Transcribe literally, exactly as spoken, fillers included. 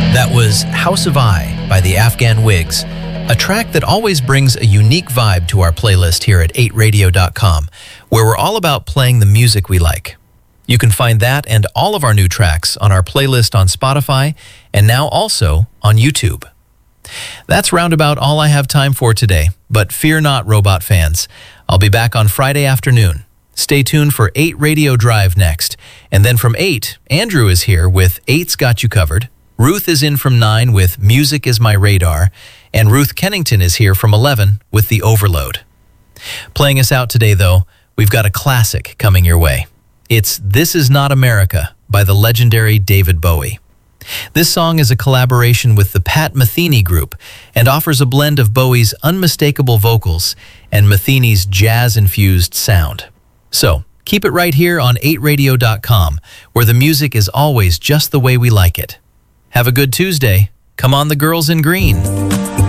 That was House of I by the Afghan Wigs, a track that always brings a unique vibe to our playlist here at eight radio dot com, where we're all about playing the music we like. You can find that and all of our new tracks on our playlist on Spotify and now also on YouTube. That's roundabout all I have time for today, but fear not, robot fans. I'll be back on Friday afternoon. Stay tuned for eight Radio Drive next. And then from eight, Andrew is here with eight's Got You Covered. Ruth is in from nine with Music Is My Radar. And Ruth Kennington is here from eleven with The Overload. Playing us out today, though, we've got a classic coming your way. It's This Is Not America by the legendary David Bowie. This song is a collaboration with the Pat Metheny Group and offers a blend of Bowie's unmistakable vocals and Metheny's jazz-infused sound. So, keep it right here on eight radio dot com, where the music is always just the way we like it. Have a good Tuesday. Come on, the girls in green.